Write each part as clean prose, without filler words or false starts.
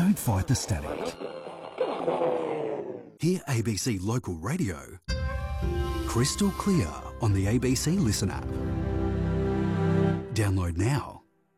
Don't fight the static. Hear ABC Local Radio crystal clear on the ABC Listen app. Download now.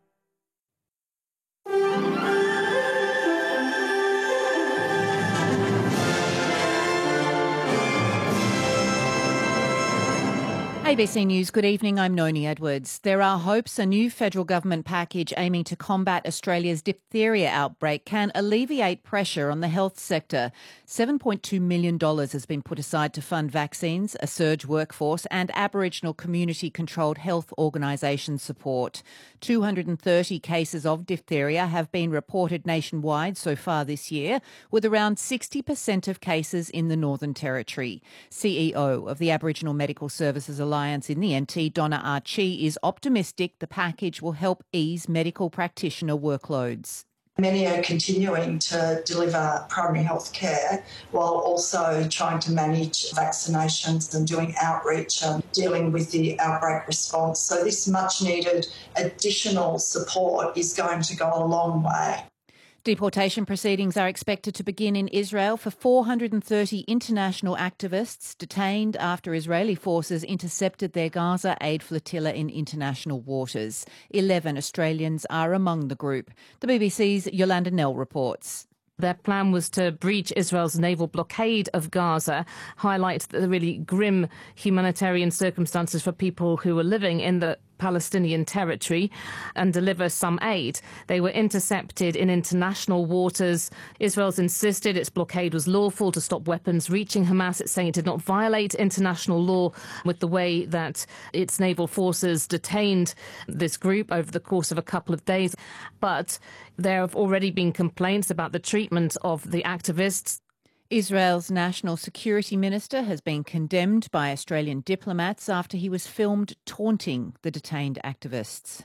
ABC News, good evening, I'm Noni Edwards. There are hopes a new federal government package aiming to combat Australia's diphtheria outbreak can alleviate pressure on the health sector. $7.2 million has been put aside to fund vaccines, a surge workforce and Aboriginal community-controlled health organisation support. 230 cases of diphtheria have been reported nationwide so far this year, with around 60% of cases in the Northern Territory. CEO of the Aboriginal Medical Services Alliance in the NT, Donna Archie, is optimistic the package will help ease medical practitioner workloads. Many are continuing to deliver primary health care while also trying to manage vaccinations and doing outreach and dealing with the outbreak response. So this much needed additional support is going to go a long way. Deportation proceedings are expected to begin in Israel for 430 international activists detained after Israeli forces intercepted their Gaza aid flotilla in international waters. 11 Australians are among the group. The BBC's Yolanda Nell reports. Their plan was to breach Israel's naval blockade of Gaza, highlight the really grim humanitarian circumstances for people who were living in the Palestinian territory and deliver some aid. They were intercepted in international waters. Israel's insisted its blockade was lawful to stop weapons reaching Hamas. It's saying it did not violate international law with the way that its naval forces detained this group over the course of a couple of days. But there have already been complaints about the treatment of the activists. Israel's National Security Minister has been condemned by Australian diplomats after he was filmed taunting the detained activists.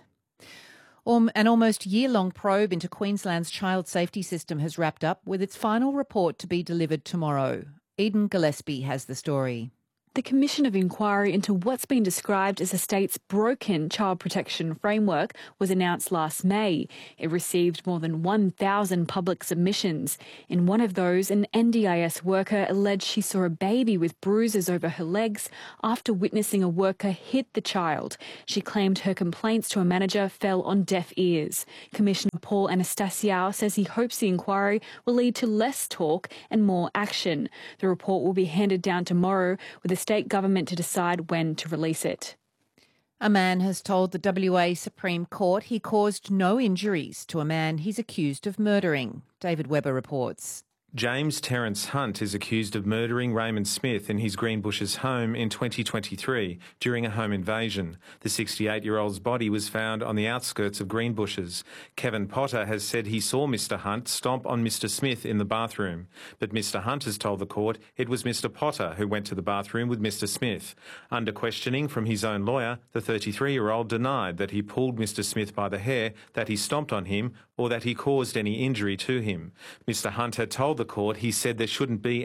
An almost year-long probe into Queensland's child safety system has wrapped up, with its final report to be delivered tomorrow. Eden Gillespie has the story. The Commission of Inquiry into what's been described as the state's broken child protection framework was announced last May. It received more than 1,000 public submissions. In one of those, an NDIS worker alleged she saw a baby with bruises over her legs after witnessing a worker hit the child. She claimed her complaints to a manager fell on deaf ears. Commissioner Paul Anastasiou says he hopes the inquiry will lead to less talk and more action. The report will be handed down tomorrow, with the state government to decide when to release it. A man has told the WA Supreme Court he caused no injuries to a man he's accused of murdering. David Webber reports. James Terence Hunt is accused of murdering Raymond Smith in his Greenbushes home in 2023 during a home invasion. The 68-year-old's body was found on the outskirts of Greenbushes. Kevin Potter has said he saw Mr Hunt stomp on Mr Smith in the bathroom, but Mr Hunt has told the court it was Mr Potter who went to the bathroom with Mr Smith. Under questioning from his own lawyer, the 33-year-old denied that he pulled Mr Smith by the hair, that he stomped on him, or that he caused any injury to him. Mr Hunt had told the court he said there shouldn't be